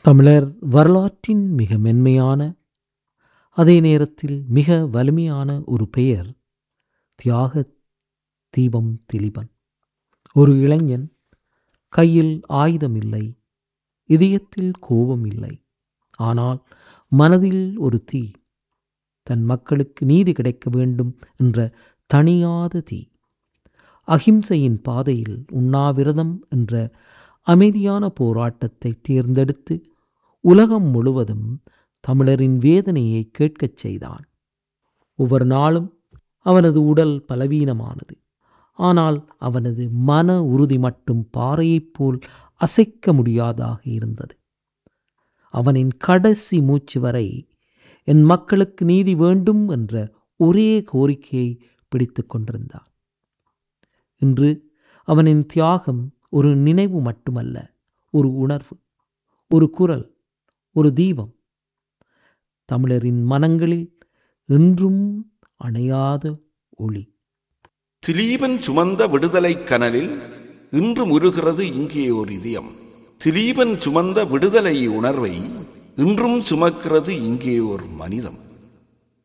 தமிழர் வரலாற்றின் மிக மென்மையான, அதே நேரத்தில் மிக வலிமையான ஒரு பெயர் தியாக தீபம் திலீபன். ஒரு இளைஞன், கையில் ஆயுதம் இல்லை, இதயத்தில் கோபம் இல்லை, ஆனால் மனதில் ஒரு தீ, தன் மக்களுக்கு நீதி கிடைக்க வேண்டும் என்ற தணியாத தீ. அகிம்சையின் பாதையில் உண்ணாவிரதம் என்ற அமைதியான போராட்டத்தை தேர்ந்தெடுத்து உலகம் முழுவதும் தமிழரின் வேதனையை கேட்கச் செய்தான். ஒவ்வொரு நாளும் அவனது உடல் பலவீனமானது, ஆனால் அவனது மன உறுதி மட்டும் பாறையைப் போல் அசைக்க முடியாதாக இருந்தது. அவனின் கடைசி மூச்சு வரை என் மக்களுக்கு நீதி வேண்டும் என்ற ஒரே கோரிக்கையை பிடித்து கொண்டிருந்தான். இன்று அவனின் தியாகம் ஒரு நினைவு மட்டுமல்ல, ஒரு உணர்வு, ஒரு குரல், ஒரு தீபம். தமிழரின் மனங்களில் என்றும் அணையாத ஒளி. திலீபன் சுமந்த விடுதலை கனலில் இன்று உருகிறது இங்கே ஒரு இதயம். திலீபன் சுமந்த விடுதலை உணர்வை இன்றும் சுமக்கிறது இங்கே ஒரு மனிதம்.